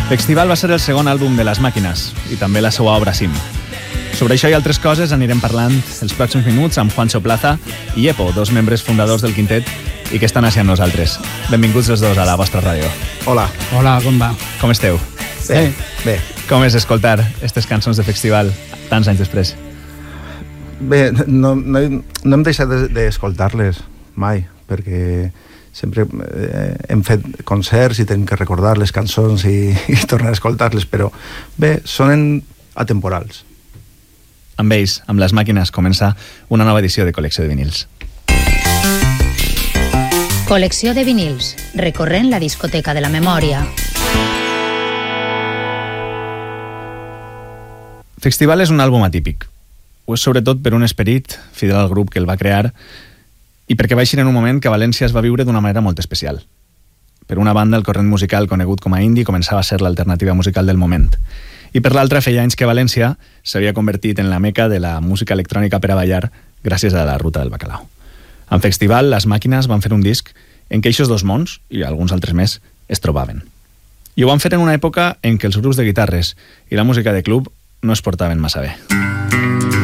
Festival va ser el segon àlbum de Les Màquines i també la seva obra Sim. Sobre això i altres coses anirem parlant els pròxims minuts amb Juancho Plaza i Epo, dos membres fundadors del quintet i que estan així amb nosaltres. Benvinguts els dos a la vostra ràdio. Hola. Hola, com va? Com esteu? Bé. Com és escoltar aquestes cançons de festival tants anys després? Bé, no hem deixat d'escoltar-les mai, perquè sempre hem fet concerts i tenim que recordar les cançons i tornar a escoltar-les, però bé, són atemporals. Amb ells, amb Les Màquines, comença una nova edició de Col·lecció de Vinils. Col·lecció de vinils, recorrent la discoteca de la memòria. Festival és un àlbum atípic. Ho és sobretot per un esperit fidel al grup que el va crear i perquè va eixir en un moment que València es va viure d'una manera molt especial. Per una banda, el corrent musical conegut com a indie començava a ser l'alternativa musical del moment. I per l'altra, feia anys que València s'havia convertit en la meca de la música electrònica per a ballar gràcies a la Ruta del Bacalao. En Festival, Les Màquines van fer un disc en què aquests dos mons, i alguns altres més, es trobaven. I ho van fer en una època en què els grups de guitarres i la música de club no es portaven massa bé.